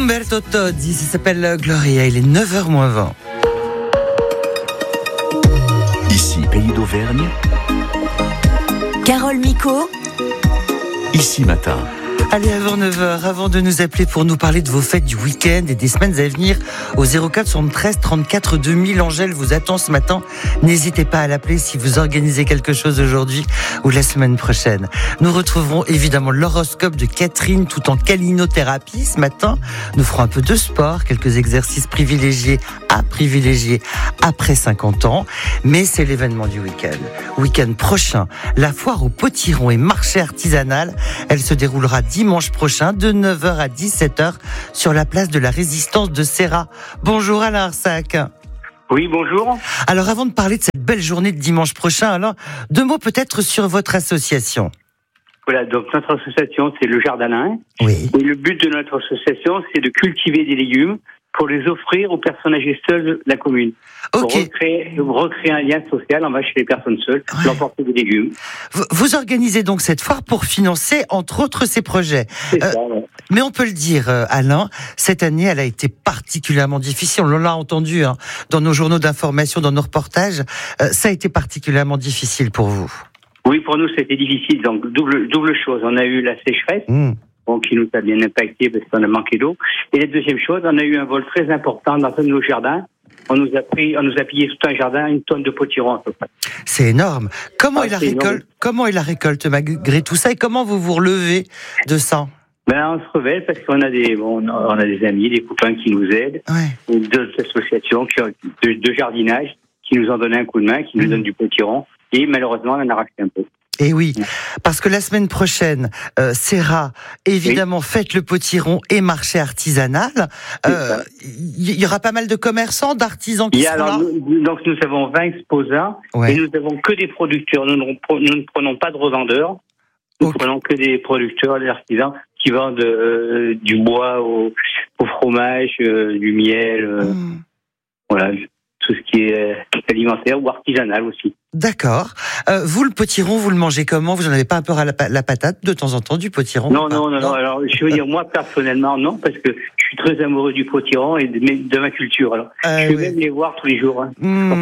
Umberto Tozzi, ça s'appelle Gloria, il est 9h moins 20. Ici, Pays d'Auvergne. Carole Micot. Ici Matin. Allez, avant 9h, avant de nous appeler pour nous parler de vos fêtes du week-end et des semaines à venir, au 04 73 34 2000, Angèle vous attend ce matin. N'hésitez pas à l'appeler si vous organisez quelque chose aujourd'hui ou la semaine prochaine. Nous retrouverons évidemment l'horoscope de Catherine tout en calinothérapie ce matin. Nous ferons un peu de sport, quelques exercices privilégiés après 50 ans. Mais c'est l'événement du week-end. Week-end prochain, la foire au potiron et marché artisanal. Elle se déroulera dimanche prochain de 9h à 17h sur la place de la Résistance de Serra. Bonjour Alain Arsac. Oui, bonjour. Alors avant de parler de cette belle journée de dimanche prochain, Alain, 2 mots peut-être sur votre association. Voilà, donc notre association, c'est le Jardin. Oui. Et le but de notre association, c'est de cultiver des légumes pour les offrir aux personnes âgées seules de la commune. Ok. Pour recréer un lien social en bas chez les personnes seules, leur porter des légumes. Vous organisez donc cette foire pour financer, entre autres, ces projets. C'est ça, ouais. Mais on peut le dire, Alain, cette année, elle a été particulièrement difficile. On l'a entendu dans nos journaux d'information, dans nos reportages. Ça a été particulièrement difficile pour vous. Oui, pour nous, c'était difficile. Donc, double chose. On a eu la sécheresse. Bon, qui nous a bien impacté parce qu'on a manqué d'eau. Et la deuxième chose, on a eu un vol très important dans un de nos jardins. On nous a pillé tout un jardin, 1 tonne de potiron à peu près. C'est énorme. Comment est la récolte malgré tout ça et comment vous vous relevez de ça? On se révèle parce qu'on a des amis, des copains qui nous aident, ouais. D'autres associations de jardinage qui nous ont donné un coup de main, qui nous donnent du potiron. Et malheureusement, on en a racheté un peu. Et oui, parce que la semaine prochaine, Serra, évidemment, fête le potiron et marché artisanal. Il y aura pas mal de commerçants, d'artisans qui seront là. Donc nous avons 20 exposants, ouais. Et nous avons que des producteurs. Nous ne prenons pas de revendeurs. Nous prenons que des producteurs, des artisans qui vendent du bois au fromage, du miel, voilà, tout ce qui est alimentaire ou artisanal aussi. D'accord. Vous, le potiron, vous le mangez comment? Vous n'en avez pas un peu à la patate de temps en temps du potiron? Non. Alors, je veux dire, moi, personnellement, non, parce que je suis très amoureux du potiron et de ma culture. Alors, je vais même les voir tous les jours. Hein.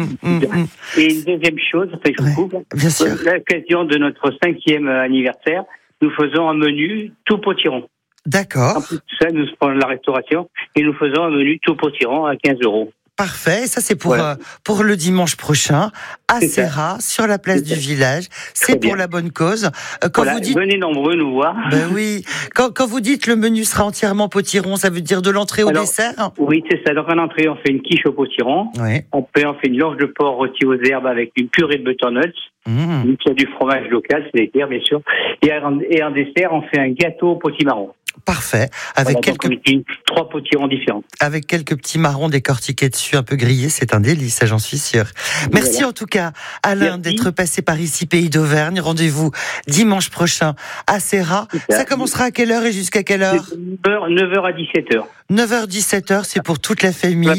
Et une deuxième chose, je vous coupe. Bien sûr. À l'occasion de notre 5e anniversaire, nous faisons un menu tout potiron. D'accord. En plus de ça, nous prenons la restauration et nous faisons un menu tout potiron à 15 €. Parfait, et ça c'est pour le dimanche prochain à Serra, sur la place du village. C'est pour la bonne cause. Vous dites, venez nombreux nous voir. Ben oui. Quand vous dites le menu sera entièrement potiron, ça veut dire de l'entrée au dessert? Oui, c'est ça. Donc en entrée, on fait une quiche au potiron. Oui. On fait une longe de porc rôti aux herbes avec une purée de butternut. Il y a du fromage local, c'est l'équerre bien sûr. Et en dessert, on fait un gâteau au potimarron. Parfait. Avec quelques 3 potirons différents. Avec quelques petits marrons décortiqués dessus, un peu grillés, c'est un délice, j'en suis sûr. Merci en tout cas, Alain, d'être passé par ici, Pays d'Auvergne. Rendez-vous dimanche prochain à Serra. Ça commencera à quelle heure et jusqu'à quelle heure? 9h à 17h. 9h, 17h, c'est pour toute la famille.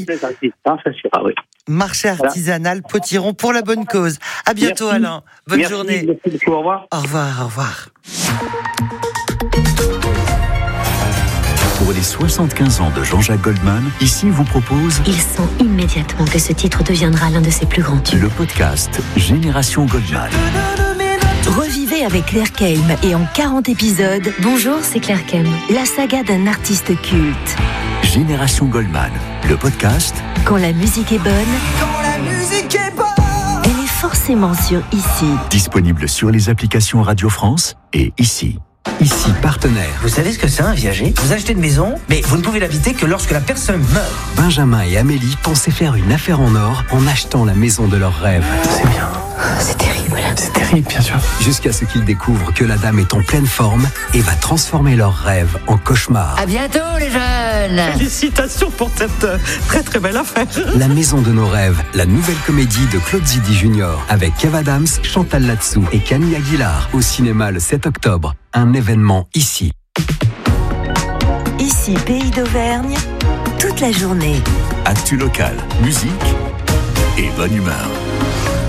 Marché artisanal, potiron pour la bonne cause. À bientôt, Alain. Bonne journée. Merci beaucoup, au revoir. Au revoir, au revoir. Pour les 75 ans de Jean-Jacques Goldman, ici vous propose... Il sent immédiatement que ce titre deviendra l'un de ses plus grands tubes. Le podcast Génération Goldman. Revivez avec Claire Keim et en 40 épisodes... Bonjour, c'est Claire Keim. La saga d'un artiste culte. Génération Goldman, le podcast... Quand la musique est bonne... Quand la musique est bonne... Elle est forcément sur Ici. Disponible sur les applications Radio France et Ici. Ici, partenaire. Vous savez ce que c'est un viager? Vous achetez une maison, mais vous ne pouvez l'habiter que lorsque la personne meurt. Benjamin et Amélie pensaient faire une affaire en or en achetant la maison de leurs rêves. C'est bien. C'est terrible. C'est terrible, bien sûr. Jusqu'à ce qu'ils découvrent que la dame est en pleine forme et va transformer leurs rêves en cauchemar. À bientôt, les jeunes. Félicitations pour cette très très belle affaire. La maison de nos rêves, la nouvelle comédie de Claude Zidi Junior avec Kev Adams, Chantal Latsou et Camille Aguilar au cinéma le 7 octobre. Un événement ici. Ici, Pays d'Auvergne, toute la journée. Actu local, musique et bonne humeur.